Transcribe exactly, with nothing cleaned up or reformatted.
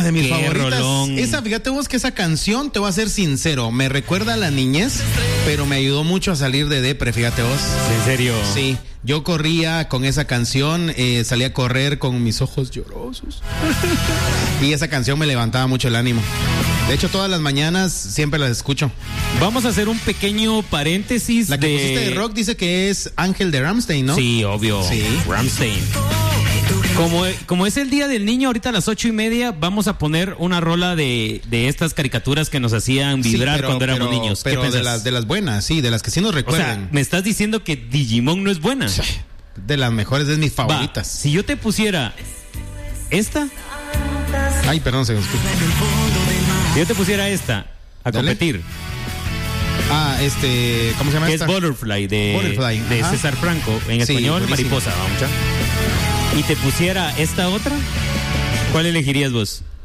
de mis Qué favoritas. rolón. Esa, fíjate vos que esa canción, te voy a ser sincero, me recuerda a la niñez, pero me ayudó mucho a salir de depre, fíjate vos. ¿En serio? Sí, yo corría con esa canción, eh, salía a correr con mis ojos llorosos. Y esa canción me levantaba mucho el ánimo. De hecho, todas las mañanas siempre las escucho. Vamos a hacer un pequeño paréntesis. La que de... pusiste de rock dice que es Ángel de Rammstein, ¿no? Sí, obvio. Sí. Rammstein. Como, como es el día del niño, ahorita a las ocho y media vamos a poner una rola de, de estas caricaturas que nos hacían vibrar Sí, pero, cuando éramos pero, niños. ¿Qué Pero de pensás? las, de las buenas, sí, de las que sí nos O recuerdan. sea, me estás diciendo que Digimon no es buena. De las mejores, es mis Va, favoritas. si yo te pusiera esta, Ay, perdón, se me escucha. si yo te pusiera esta a Dale. competir, Ah, este, ¿cómo se llama que es esta? Butterfly de, Butterfly, de ajá. César Franco, en Sí, español, buenísimo. mariposa, vamos ya. Y te pusiera esta otra, ¿cuál elegirías vos?